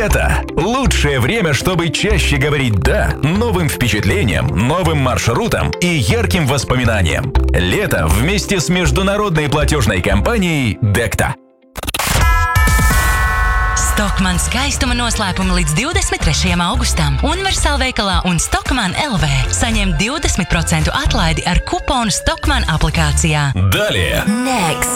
Лето – лучшее время, чтобы чаще говорить «да» новым впечатлениям, новым маршрутам и ярким воспоминаниям. Лето вместе с международной платежной компанией «Dekta». Stockmann skaistuma noslēpumi līdz 23. augustam. Universāla veikalā un Stockmann LV. Saņem 20% atlaidi ar kuponu Stockmann aplikācijā. Далее. Next.